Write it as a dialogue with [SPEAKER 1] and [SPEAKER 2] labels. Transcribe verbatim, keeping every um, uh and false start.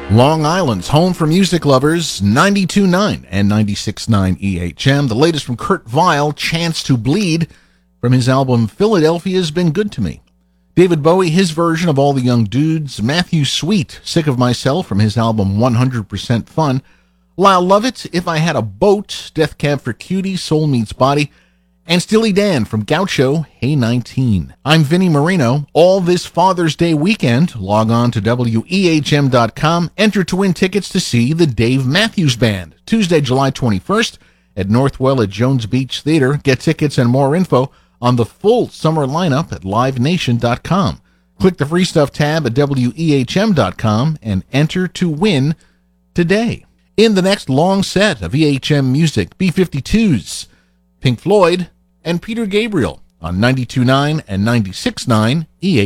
[SPEAKER 1] Long Island's home for music lovers, ninety-two point nine and ninety-six point nine E H M. The latest from Kurt Vile, Chance to Bleed, from his album Philadelphia's Been Good to Me. David Bowie, his version of All the Young Dudes. Matthew Sweet, Sick of Myself, from his album one hundred percent Fun. Lyle Lovett, If I Had a Boat. Death Cab for Cutie, Soul Meets Body. And Steely Dan from Gaucho, Hey nineteen. I'm Vinnie Marino. All this Father's Day weekend, log on to W E H M dot com. Enter to win tickets to see the Dave Matthews Band, Tuesday, July twenty-first at Northwell at Jones Beach Theater. Get tickets and more info on the full summer lineup at live nation dot com. Click the free stuff tab at W E H M dot com and enter to win today. In the next long set of E H M music, B fifty-twos, Pink Floyd, and Peter Gabriel on ninety-two point nine and ninety-six point nine E H M.